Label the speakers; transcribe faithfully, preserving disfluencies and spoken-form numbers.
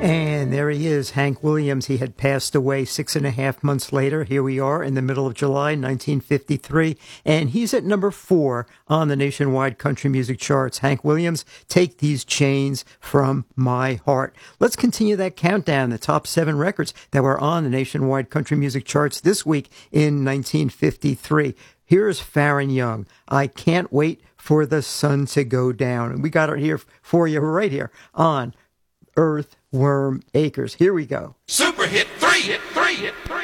Speaker 1: And there he is, Hank Williams. He had passed away six and a half months later. Here we are in the middle of July, nineteen fifty-three. And he's at number four on the nationwide country music charts. Hank Williams, Take These Chains From My Heart. Let's continue that countdown, the top seven records that were on the nationwide country music charts this week in nineteen fifty-three. Here's Faron Young, I Can't Wait for the Sun to Go Down. And we got it here for you right here on Earthworm Acres. Here we go.
Speaker 2: Super hit three, hit three, hit three.